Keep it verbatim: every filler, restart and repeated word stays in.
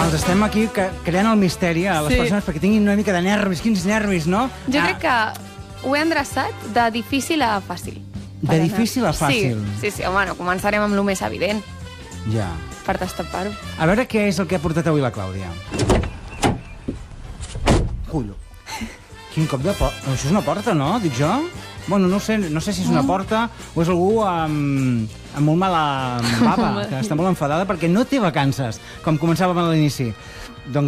Els estem aquí que, creant el misteri a les Sí. persones perquè tinguin una mica de nervis. Quins nervis, no? Jo Ah, crec que ho he endreçat de difícil a fàcil. De difícil a fàcil. Sí, sí, sí. Home, no començarem amb el més evident, Ja. per destapar-ho. A veure què és el que ha portat avui la Clàudia. Cullo. Quin cop de porta. Això és una porta, no? Dic jo? Bueno, no sé, no sé si és una porta o és algú amb, amb molt mala bava, que està molt enfadada perquè no té vacances, com començàvem a l'inici. Doncs